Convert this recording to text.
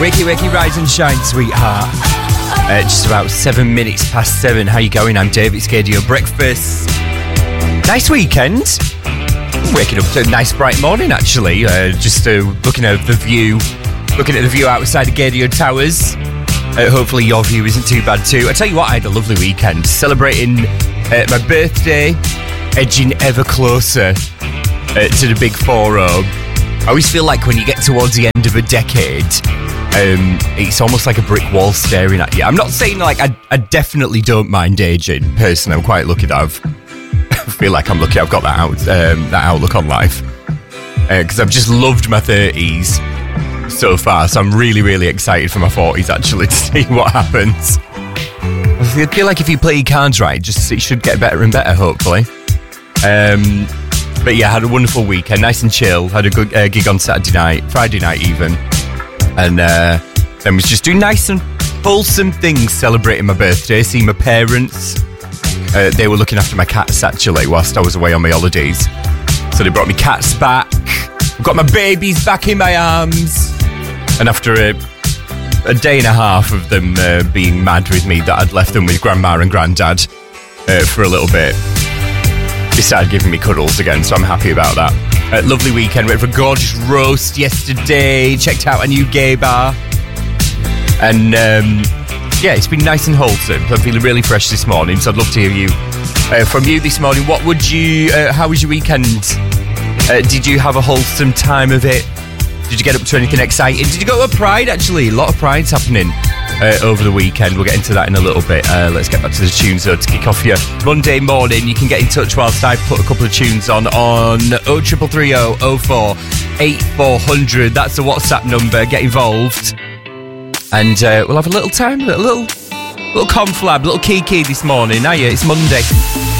Wakey, wakey, rise and shine, sweetheart. Just about 7 minutes past 7. How you going? I'm David. It's Gaydio Breakfast. Nice weekend. Waking up to a nice bright morning, actually. Just looking at the view outside the Gaydio Towers. Hopefully your view isn't too bad too. I tell you what, I had a lovely weekend celebrating my birthday, edging ever closer to the big 4-0. I always feel like when you get towards the end of a decade, it's almost like a brick wall staring at you. I'm not saying like I definitely don't mind aging. Personally, I'm quite lucky that I feel like I'm lucky I've got that outlook on life. Because I've just loved my 30s so far, so I'm really, really excited for my 40s actually to see what happens. I feel like if you play your cards right, it should get better and better, hopefully. But yeah, had a wonderful weekend, nice and chill. Had a good gig on Saturday night, Friday night even. And then was just doing nice and wholesome things, celebrating my birthday, seeing my parents. They were looking after my cats, actually, whilst I was away on my holidays. So they brought me cats back. I've got my babies back in my arms. And after a day and a half of them being mad with me that I'd left them with Grandma and Granddad for a little bit, they started giving me cuddles again, so I'm happy about that. Lovely weekend. Went for a gorgeous roast yesterday. Checked out a new gay bar. And yeah, it's been nice and wholesome. I'm feeling really fresh this morning, so I'd love to hear from you this morning. How was your weekend? Did you have a wholesome time of it? Did you get up to anything exciting? Did you go to a Pride, actually? A lot of Prides happening over the weekend. We'll get into that in a little bit. Let's get back to the tunes, though, to kick off your Monday morning. You can get in touch whilst I put a couple of tunes on 0330 04 8400. That's the WhatsApp number. Get involved. And we'll have a little time, a little conflab, a little kiki this morning. It's Monday.